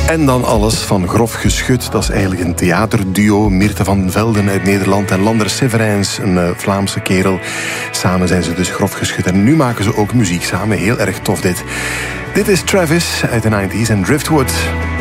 En dan alles van Grof Geschut. Dat is eigenlijk een theaterduo. Mirte van Velden uit Nederland en Lander Severijns, een Vlaamse kerel. Samen zijn ze dus Grof Geschut. En nu maken ze ook muziek samen. Heel erg tof dit. Dit is Travis uit de 90s en Driftwood.